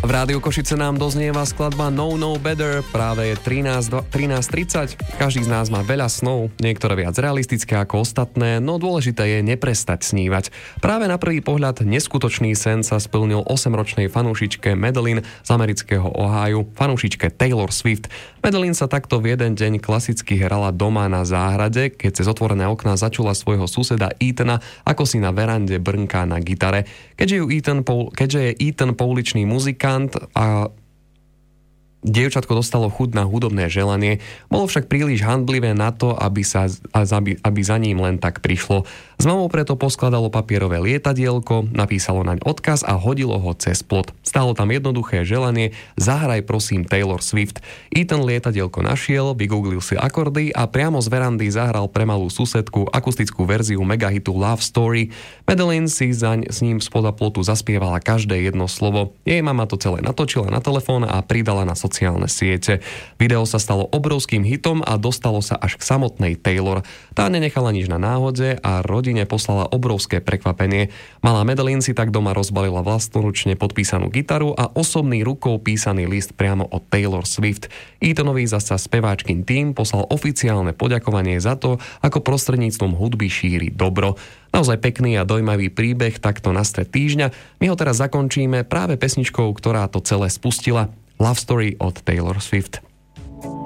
V Rádiu Košice nám doznieva skladba No No Better, práve je 13:30. Každý z nás má veľa snov, niektoré viac realistické ako ostatné, no dôležité je neprestať snívať. Práve na prvý pohľad neskutočný sen sa splnil 8-ročnej fanúšičke Madeline z amerického Ohiu, fanúšičke Taylor Swift. Madeline sa takto v jeden deň klasicky hrala doma na záhrade, keď cez otvorené okná začula svojho suseda Ethana, ako si na verande brnká na gitare. Keďže je Ethan pouličný muzikant a dievčatko dostalo chuť na hudobné želanie, bolo však príliš handlivé na to, aby za ním len tak prišlo. S mamou preto poskladalo papierové lietadielko, napísalo naň odkaz a hodilo ho cez plot. Stálo tam jednoduché želanie: zahraj prosím Taylor Swift. Ethan lietadielko našiel, vygooglil si akordy a priamo z verandy zahral pre malú susedku akustickú verziu megahitu Love Story. Madeline si s ním spoza plotu zaspievala každé jedno slovo. Jej mama to celé natočila na telefón a pridala na sociálne siete. Video sa stalo obrovským hitom a dostalo sa až k samotnej Taylor. Tá nenechala nič na náhode a rodine poslala obrovské prekvapenie. Malá Madeline si tak doma rozbalila vlastnoručne podpísanú gitaru a osobný rukou písaný list priamo od Taylor Swift. Ethanovi zasa speváčkin tím poslal oficiálne poďakovanie za to, ako prostredníctvom hudby šíri dobro. Naozaj pekný a dojímavý príbeh takto na stred týždňa. My ho teraz zakončíme práve pesničkou, ktorá to celé spustila. Love Story od Taylor Swift.